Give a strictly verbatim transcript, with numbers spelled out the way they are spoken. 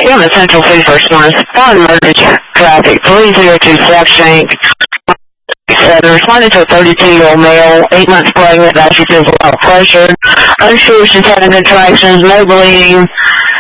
on the Central fifty-first North, on murder traffic, three oh two South Shank. Uh, they responded to a thirty-two-year-old male, eight months pregnant, that she feels a lot of pressure, unsure if she's having contractions, no bleeding,